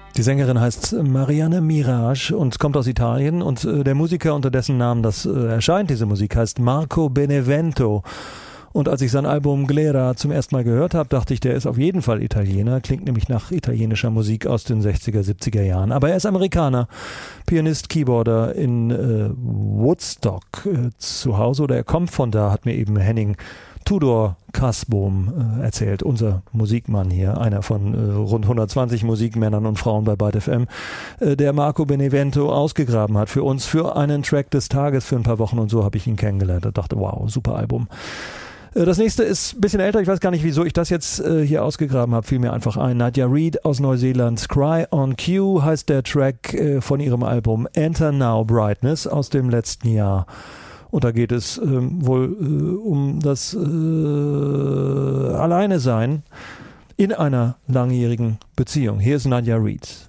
Die Sängerin heißt Marianne Mirage und kommt aus Italien und der Musiker, unter dessen Namen das erscheint, diese Musik, heißt Marco Benevento. Und als ich sein Album Glera zum ersten Mal gehört habe, dachte ich, der ist auf jeden Fall Italiener, klingt nämlich nach italienischer Musik aus den 60er, 70er Jahren. Aber er ist Amerikaner, Pianist, Keyboarder in Woodstock zu Hause, oder er kommt von da, hat mir eben Henning Tudor Kasbohm erzählt, unser Musikmann hier, einer von rund 120 Musikmännern und Frauen bei Byte FM, der Marco Benevento ausgegraben hat für uns, für einen Track des Tages für ein paar Wochen, und so habe ich ihn kennengelernt und dachte, wow, super Album. Das nächste ist ein bisschen älter, ich weiß gar nicht, wieso ich das jetzt hier ausgegraben habe, fiel mir einfach ein. Nadia Reid aus Neuseeland, Cry on Cue heißt der Track von ihrem Album Enter Now Brightness aus dem letzten Jahr. Und da geht es wohl um das Alleine-Sein in einer langjährigen Beziehung. Hier ist Nadia Reid.